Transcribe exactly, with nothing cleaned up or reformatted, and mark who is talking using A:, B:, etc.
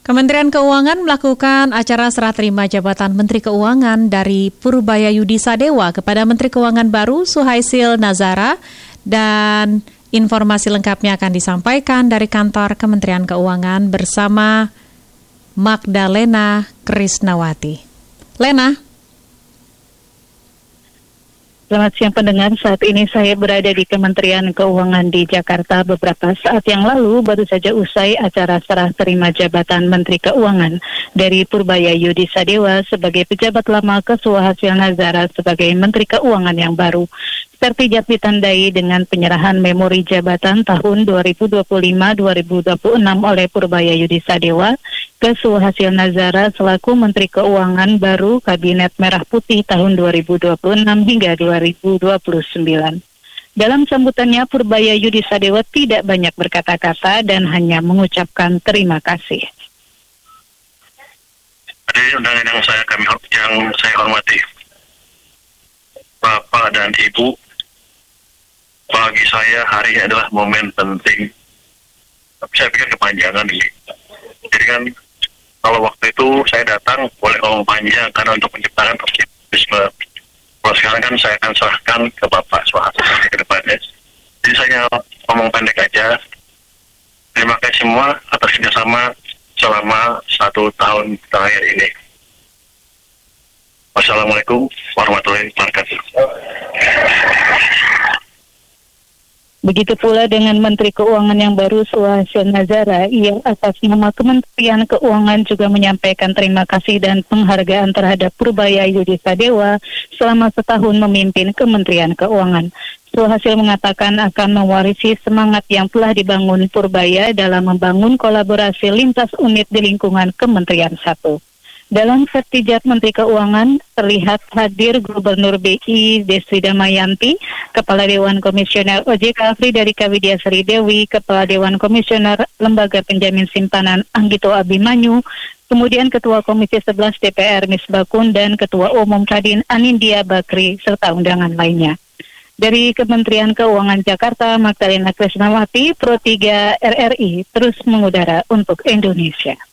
A: Kementerian Keuangan melakukan acara serah terima jabatan Menteri Keuangan dari Purbaya Yudi Sadewa kepada Menteri Keuangan baru Suhaisil Nazara, dan informasi lengkapnya akan disampaikan dari kantor Kementerian Keuangan bersama Magdalena Krisnawati. Lena.
B: Selamat siang pendengar, saat ini saya berada di Kementerian Keuangan di Jakarta. Beberapa saat yang lalu baru saja usai acara serah terima jabatan Menteri Keuangan dari Purbaya Yudi Sadewa sebagai pejabat lama ke Suhaisil Nazara sebagai Menteri Keuangan yang baru. Sertijab ditandai dengan penyerahan memori jabatan tahun dua ribu dua puluh lima dua ribu dua puluh enam oleh Purbaya Yudi Sadewa ke Suhaisil Nazara selaku Menteri Keuangan baru Kabinet Merah Putih tahun dua ribu dua puluh enam hingga dua ribu dua puluh sembilan. Dalam sambutannya, Purbaya Yudi Sadewa tidak banyak berkata-kata dan hanya mengucapkan terima kasih.
C: Hadirin undangan yang saya kami yang saya hormati, Bapak dan Ibu, bagi saya hari ini adalah momen penting. Tapi saya pikir kepanjangan ini. Jadi kan kalau waktu itu saya datang boleh ngomong panjang karena untuk menciptakan optimisme. Kalau sekarang kan saya akan serahkan ke Bapak Suhaisil ke depannya. Jadi saya ngomong pendek aja. Terima kasih semua atas kerjasama selama satu tahun terakhir ini. Wassalamualaikum warahmatullahi wabarakatuh.
B: Begitu pula dengan Menteri Keuangan yang baru Suhaisil Nazara, ia atas nama Kementerian Keuangan juga menyampaikan terima kasih dan penghargaan terhadap Purbaya Yudi Sadewa selama setahun memimpin Kementerian Keuangan. Suhaisil mengatakan akan mewarisi semangat yang telah dibangun Purbaya dalam membangun kolaborasi lintas unit di lingkungan Kementerian satu. Dalam sertijab Menteri Keuangan terlihat hadir Gubernur B I Destri Damayanti, Kepala Dewan Komisioner O J K Fridarika Widyasari Dewi, Kepala Dewan Komisioner Lembaga Penjamin Simpanan Anggito Abimanyu, kemudian Ketua Komisi sebelas D P R Misbakun dan Ketua Umum Kadin Anindya Bakri serta undangan lainnya. Dari Kementerian Keuangan Jakarta, Magdalena Krisnawati, Pro tiga R R I terus mengudara untuk Indonesia.